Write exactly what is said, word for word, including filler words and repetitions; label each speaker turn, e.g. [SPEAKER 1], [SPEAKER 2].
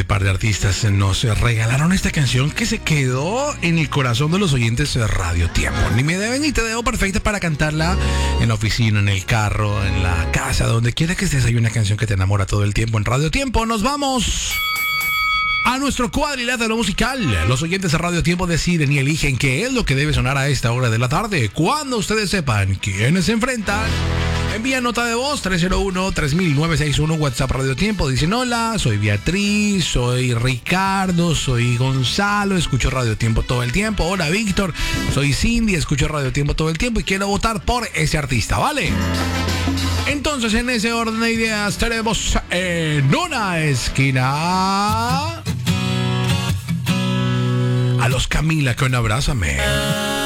[SPEAKER 1] este par de artistas nos regalaron esta canción que se quedó en el corazón de los oyentes de Radio Tiempo. Ni me deben ni te debo, perfecta para cantarla en la oficina, en el carro, en la casa, donde quiera que estés. Hay una canción que te enamora todo el tiempo en Radio Tiempo. Nos vamos a nuestro cuadrilátero musical. Los oyentes de Radio Tiempo deciden y eligen qué es lo que debe sonar a esta hora de la tarde. Cuando ustedes sepan quiénes se enfrentan, envía nota de voz tres cero uno, tres mil, nueve seis uno, WhatsApp Radio Tiempo. Dicen: hola, soy Beatriz, soy Ricardo, soy Gonzalo, escucho Radio Tiempo todo el tiempo. Hola Víctor, soy Cindy, escucho Radio Tiempo todo el tiempo y quiero votar por ese artista, ¿vale? Entonces, en ese orden de ideas, tenemos en una esquina a los Camila con Abrázame.